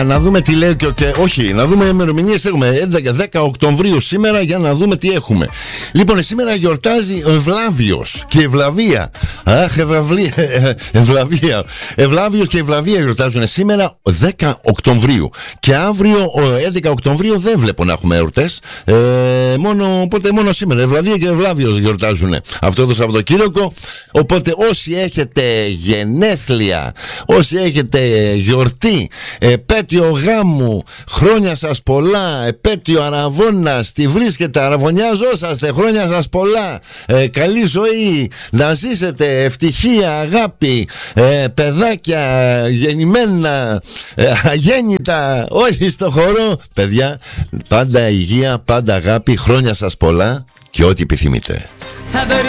να δούμε τι λέει όχι, να δούμε ημερομηνίες. Έχουμε 10 Οκτωβρίου σήμερα, για να δούμε τι έχουμε. Λοιπόν, σήμερα γιορτάζει ο Ευλάβιος και Ευλαβία. Αχ, Ευλαβία. Ευλάβιος και Ευλαβία γιορτάζουν σήμερα 10 Οκτωβρίου. Και αύριο 11 Οκτωβρίου δεν βλέπω να έχουμε εορτές. Μόνο σήμερα Ευλαβία και Ευλάβιος γιορτάζουν αυτό το Σαββατοκύριακο. Οπότε όσοι έχετε γενέθλια, όσοι έχετε γιορτή, επέτειο γάμου, χρόνια σας πολλά, επέτειο αραβώνας, τι βρίσκετε, αραβωνιάζόσαστε, χρόνια σας πολλά, καλή ζωή, να ζήσετε, ευτυχία, αγάπη, παιδάκια γεννημένα, αγέννητα, όλοι στο χώρο. Παιδιά, πάντα υγεία, πάντα αγάπη, χρόνια σας πολλά και ό,τι επιθυμείτε.